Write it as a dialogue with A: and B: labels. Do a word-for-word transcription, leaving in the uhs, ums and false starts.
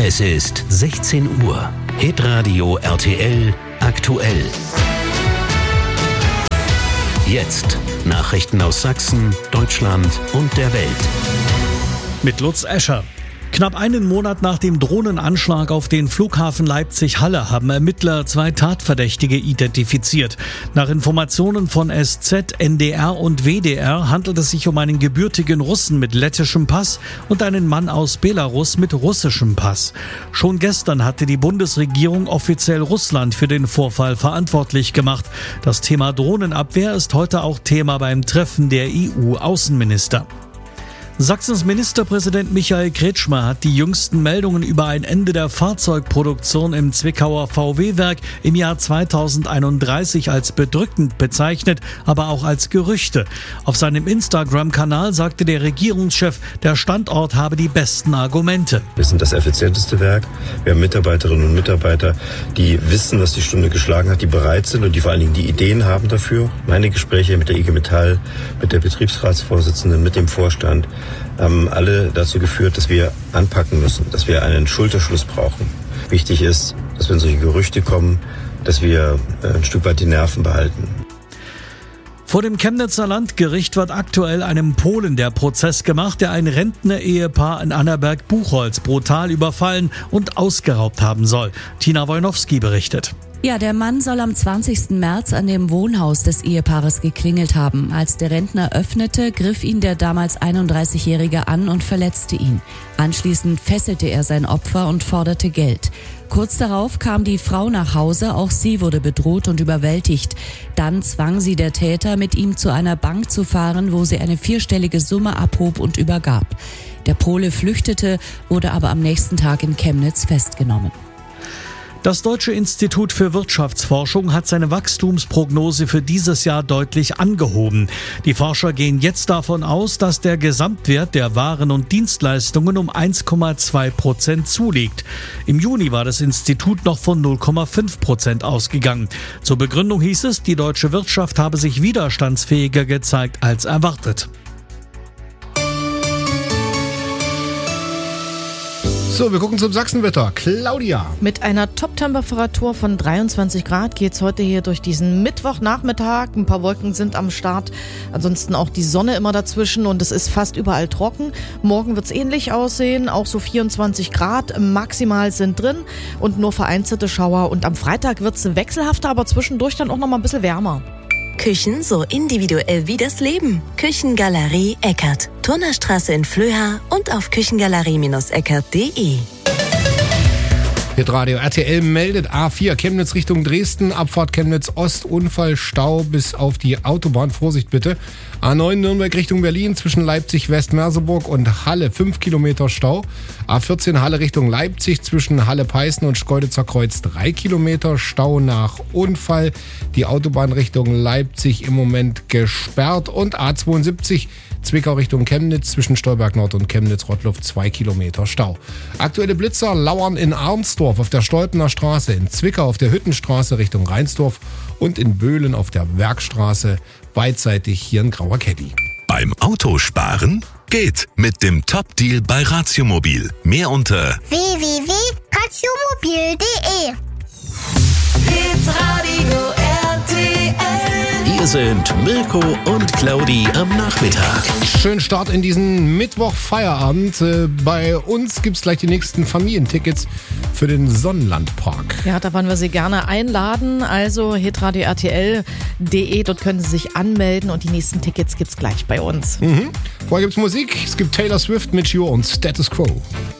A: Es ist sechzehn Uhr. Hitradio R T L aktuell. Jetzt Nachrichten aus Sachsen, Deutschland und der Welt.
B: Mit Lutz Escher. Knapp einen Monat nach dem Drohnenanschlag auf den Flughafen Leipzig-Halle haben Ermittler zwei Tatverdächtige identifiziert. Nach Informationen von S Z, N D R und W D R handelt es sich um einen gebürtigen Russen mit lettischem Pass und einen Mann aus Belarus mit russischem Pass. Schon gestern hatte die Bundesregierung offiziell Russland für den Vorfall verantwortlich gemacht. Das Thema Drohnenabwehr ist heute auch Thema beim Treffen der E U-Außenminister. Sachsens Ministerpräsident Michael Kretschmer hat die jüngsten Meldungen über ein Ende der Fahrzeugproduktion im Zwickauer V W-Werk im Jahr zweitausendeinunddreißig als bedrückend bezeichnet, aber auch als Gerüchte. Auf seinem Instagram-Kanal sagte der Regierungschef, der Standort habe die besten Argumente.
C: Wir sind das effizienteste Werk. Wir haben Mitarbeiterinnen und Mitarbeiter, die wissen, was die Stunde geschlagen hat, die bereit sind und die vor allen Dingen die Ideen haben dafür. Meine Gespräche mit der I G Metall, mit der Betriebsratsvorsitzenden, mit dem Vorstand haben alle dazu geführt, dass wir anpacken müssen, dass wir einen Schulterschluss brauchen. Wichtig ist, dass wenn solche Gerüchte kommen, dass wir ein Stück weit die Nerven behalten.
B: Vor dem Chemnitzer Landgericht wird aktuell einem Polen der Prozess gemacht, der ein Rentner-Ehepaar in Annaberg-Buchholz brutal überfallen und ausgeraubt haben soll. Tina Wojnowski berichtet.
D: Ja, der Mann soll am zwanzigsten März an dem Wohnhaus des Ehepaares geklingelt haben. Als der Rentner öffnete, griff ihn der damals einunddreißigjährige an und verletzte ihn. Anschließend fesselte er sein Opfer und forderte Geld. Kurz darauf kam die Frau nach Hause, auch sie wurde bedroht und überwältigt. Dann zwang sie der Täter, mit ihm zu einer Bank zu fahren, wo sie eine vierstellige Summe abhob und übergab. Der Pole flüchtete, wurde aber am nächsten Tag in Chemnitz festgenommen.
B: Das Deutsche Institut für Wirtschaftsforschung hat seine Wachstumsprognose für dieses Jahr deutlich angehoben. Die Forscher gehen jetzt davon aus, dass der Gesamtwert der Waren und Dienstleistungen um eins Komma zwei Prozent zulegt. Im Juni war das Institut noch von null Komma fünf Prozent ausgegangen. Zur Begründung hieß es, die deutsche Wirtschaft habe sich widerstandsfähiger gezeigt als erwartet.
E: So, wir gucken zum Sachsenwetter. Claudia.
F: Mit einer Top-Temperatur von dreiundzwanzig Grad geht's heute hier durch diesen Mittwochnachmittag. Ein paar Wolken sind am Start, ansonsten auch die Sonne immer dazwischen und es ist fast überall trocken. Morgen wird's ähnlich aussehen, auch so vierundzwanzig Grad maximal sind drin und nur vereinzelte Schauer. Und am Freitag wird's wechselhafter, aber zwischendurch dann auch noch mal ein bisschen wärmer.
G: Küchen so individuell wie das Leben. Küchengalerie Eckert. Turnerstraße in Flöha und auf küchengalerie Eckert punkt de.
E: Hitradio R T L meldet A vier Chemnitz Richtung Dresden, Abfahrt Chemnitz Ost, Unfall, Stau bis auf die Autobahn. Vorsicht bitte. A neun Nürnberg Richtung Berlin zwischen Leipzig, West-Merseburg und Halle fünf Kilometer Stau. A vierzehn Halle Richtung Leipzig zwischen Halle-Peißen und Schkeuditzer Kreuz drei Kilometer Stau nach Unfall. Die Autobahn Richtung Leipzig im Moment gesperrt und A zweiundsiebzig Zwickau Richtung Chemnitz zwischen Stolberg Nord und Chemnitz-Rottluft zwei Kilometer Stau. Aktuelle Blitzer lauern in Arnsdorf auf der Stolpener Straße, in Zwickau auf der Hüttenstraße Richtung Rheinsdorf und in Böhlen auf der Werkstraße, beidseitig hier in Grauer Caddy.
A: Beim Autosparen geht mit dem Top-Deal bei Ratiomobil. Mehr unter
H: w w w punkt ratiomobil punkt de.
G: Hitradio R T L.
A: Hier sind Mirko und Claudi am Nachmittag.
E: Schönen Start in diesen Mittwoch-Feierabend. Bei uns gibt's gleich die nächsten Familientickets für den Sonnenlandpark.
F: Ja, da wollen wir Sie gerne einladen. Also hitradio R T L punkt de, dort können Sie sich anmelden und die nächsten Tickets gibt's gleich bei uns.
E: Mhm. Vorher gibt's Musik. Es gibt Taylor Swift mit You und Status Quo.